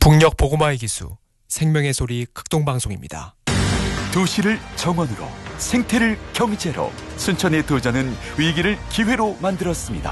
북녘 보고마의 기수 생명의 소리 극동방송입니다. 도시를 정원으로, 생태를 경제로, 순천의 도전은 위기를 기회로 만들었습니다.